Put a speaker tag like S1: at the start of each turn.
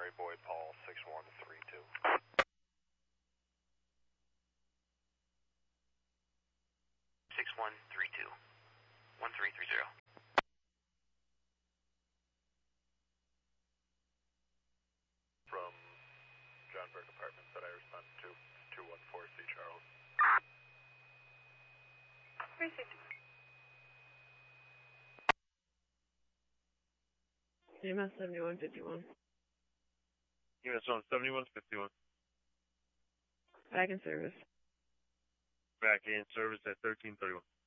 S1: Missionary Boy Paul 6132.
S2: 6132. 1330.
S1: From John Burke Apartments that I respond to 214 C. Charles.
S3: 360.
S4: EMS 7151.
S5: EMS 7151.
S4: Back in service.
S5: Back in service at 1331.